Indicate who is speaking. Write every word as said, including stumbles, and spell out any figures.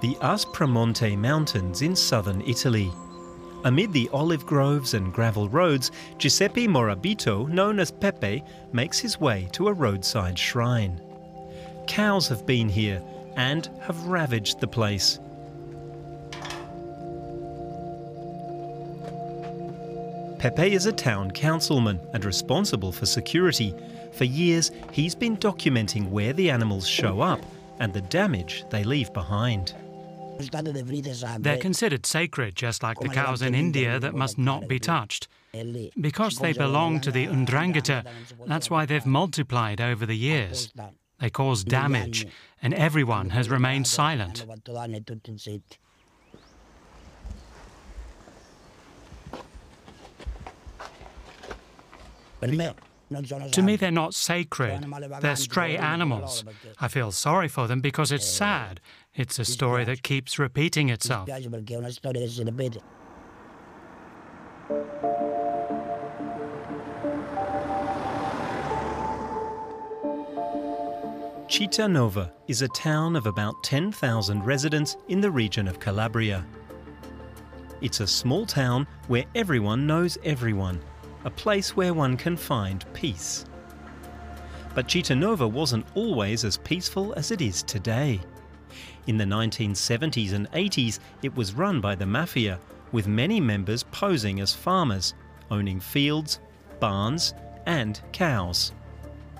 Speaker 1: the Aspromonte Mountains in southern Italy. Amid the olive groves and gravel roads, Giuseppe Morabito, known as Pepe, makes his way to a roadside shrine. Cows have been here and have ravaged the place. Pepe is a town councilman and responsible for security. For years, he's been documenting where the animals show up and the damage they leave behind.
Speaker 2: They're considered sacred, just like the cows in India that must not be touched. Because they belong to the Ndrangheta, that's why they've multiplied over the years. They cause damage, and everyone has remained silent. To me, they're not sacred. They're stray animals. I feel sorry for them because it's sad. It's a story that keeps repeating itself.
Speaker 1: Cittànova is a town of about ten thousand residents in the region of Calabria. It's a small town where everyone knows everyone, a place where one can find peace. But Cittànova wasn't always as peaceful as it is today. In the nineteen seventies and eighties, it was run by the mafia, with many members posing as farmers, owning fields, barns and cows.